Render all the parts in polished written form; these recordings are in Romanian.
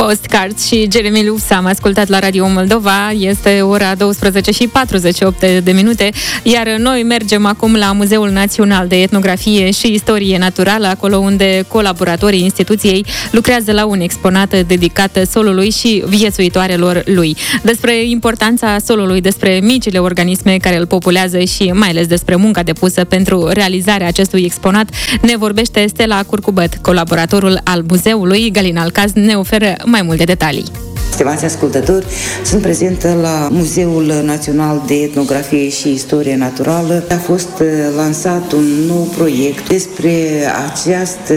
Postcards și Jeremy Lufs am ascultat la Radio Moldova. Este ora 12:48, iar noi mergem acum la Muzeul Național de Etnografie și Istorie Naturală, acolo unde colaboratorii instituției lucrează la un exponat dedicat solului și viețuitoarelor lui. Despre importanța solului, despre micile organisme care îl populează și mai ales despre munca depusă pentru realizarea acestui exponat ne vorbește Stella Curcubăt, colaboratorul al muzeului. Galina Alcaz ne oferă mai multe detalii. Stimați ascultători, sunt prezentă la Muzeul Național de Etnografie și Istorie Naturală. A fost lansat un nou proiect. Despre această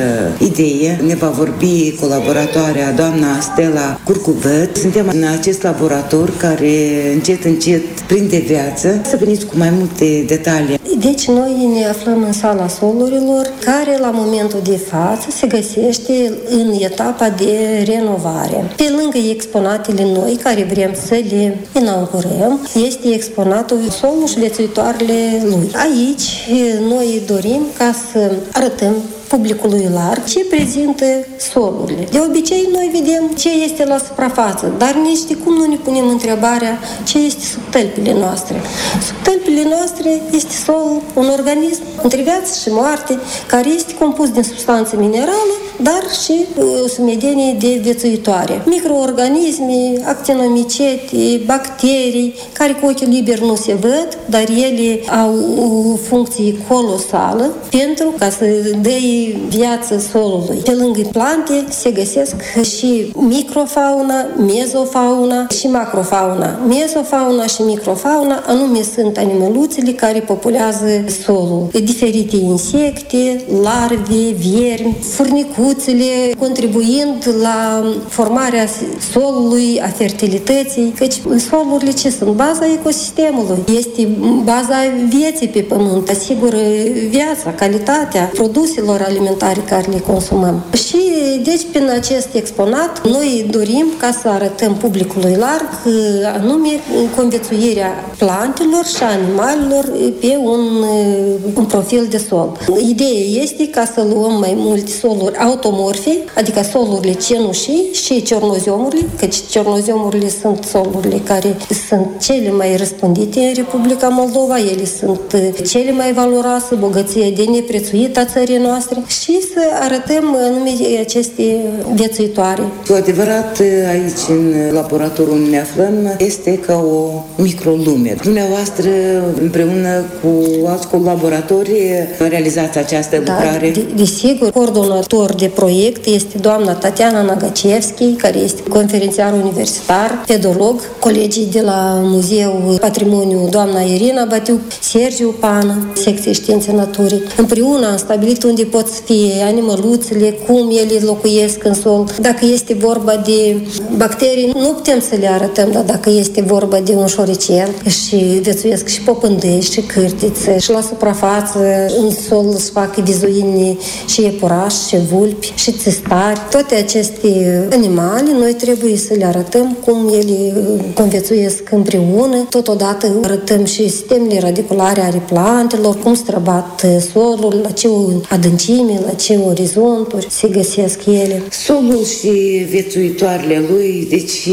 idee ne va vorbi colaboratoarea doamna Stella Curcubăt. Suntem în acest laborator care încet prinde viață. Să veniți cu mai multe detalii. Deci noi ne aflăm în sala solurilor, care la momentul de față se găsește în etapa de renovare. Pe lângă exponatele noi care vrem să le inaugurăm, este exponatul solul și viețuitoarele lui. Aici noi dorim ca să arătăm publicului larg ce prezintă solurile. De obicei noi vedem ce este la suprafață, dar nici de cum nu ne punem întrebarea ce este sub tălpile noastre. Sub tălpile noastre este solul, un organism între viață și moarte, care este compus din substanțe minerale, dar și o sumedenie de viețuitoare. Microorganisme, actinomicete, bacterii, care cu ochiul liber nu se văd, dar ele au o funcție colosală pentru ca să dea viață solului. Pe lângă plante se găsesc și microfauna, mezofauna și macrofauna. Mezofauna și microfauna anume sunt animăluțele care populează solul. Diferite insecte, larve, viermi, furnicuțele, contribuind la formarea solului, a fertilității, căci solurile ce sunt? Baza ecosistemului. Este baza vieții pe pământ, asigură viața, calitatea produselor alimentare care le consumăm. Și deci prin acest exponat noi dorim ca să arătăm publicului larg anume conviețuirea plantelor și animalelor pe un profil de sol. Ideea este ca să luăm mai multe soluri automorfe, adică solurile cenușii și cernoziomurile, căci cernoziomurile sunt solurile care sunt cele mai răspândite în Republica Moldova, ele sunt cele mai valoroase, bogăție de neprețuit a țării noastre și să arătăm anume aceste viețuitoare. Cu adevărat, aici, în laboratorul unde ne aflăm, este ca o microlume. Dumneavoastră, împreună cu alți colaboratori, realizați această lucrare? Desigur, coordonator de proiect este doamna Tatiana Nagacevski, care este conferențiar universitar, pedolog, colegii de la Muzeul Patrimoniu, doamna Irina Batiu, Sergiu Pană, secție Științe Naturii. Împreună am stabilit unde pot fi animăluțele, cum ele locuiesc în sol. Dacă este vorba de bacterii, nu putem să le arătăm, dar dacă este vorba de un șoricel și viețuiesc și popândei și cârtițe și la suprafață în sol își fac vizuini și iepurași și vulpi și țistari. Toate aceste animale noi trebuie să le arătăm cum ele conviețuiesc împreună. Totodată arătăm și sistemele radiculare ale plantelor, cum străbat solul, la ce adâncime, la ce orizonturi se găsesc ele. Solul și viețuitoarele lui, deci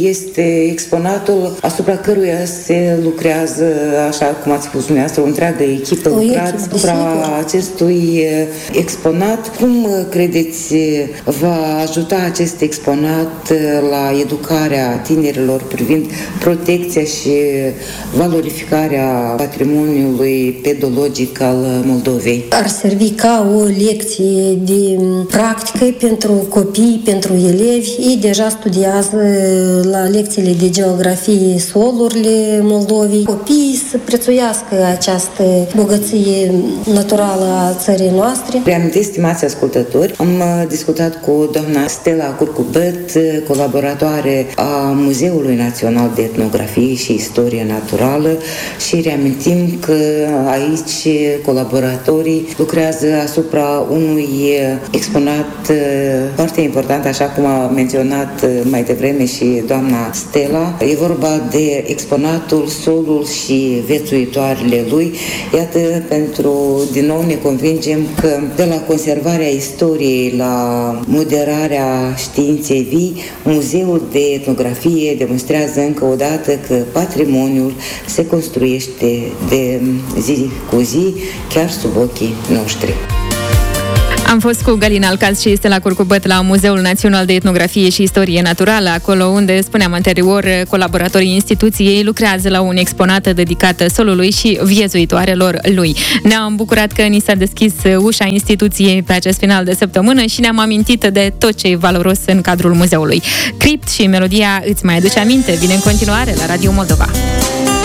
este exponatul asupra căruia se lucrează, așa cum ați spus dumneavoastră, o întreagă echipă lucrează asupra acestui exponat. Cum credeți va ajuta acest exponat la educarea tinerilor privind protecția și valorificarea patrimoniului pedologic al Moldovei? Ar servi ca o lecție de practică pentru copii, pentru elevi. Ei deja studiază la lecțiile de geografie solurile Moldovei. Copiii să prețuiască această bogăție naturală a țării noastre. Reamintesc, stimați ascultători, am discutat cu doamna Stella Curcubăt, colaboratoare a Muzeului Național de Etnografie și Istorie Naturală, și reamintim că aici colaboratorii lucrează asupra asupra unui exponat foarte important, așa cum a menționat mai devreme și doamna Stella. E vorba de exponatul Solul și viețuitoarele lui. Iată, din nou ne convingem că de la conservarea istoriei la moderarea științei vii, Muzeul de Etnografie demonstrează încă o dată că patrimoniul se construiește de zi cu zi, chiar sub ochii noștri. Am fost cu Galina Alcaz și Stella Curcubăt la Muzeul Național de Etnografie și Istorie Naturală, acolo unde, spuneam anterior, colaboratorii instituției lucrează la un exponat dedicat solului și viețuitoarelor lui. Ne-am bucurat că ni s-a deschis ușa instituției pe acest final de săptămână și ne-am amintit de tot ce e valoros în cadrul muzeului. Cript și melodia Îți mai aduce aminte vine în continuare la Radio Moldova.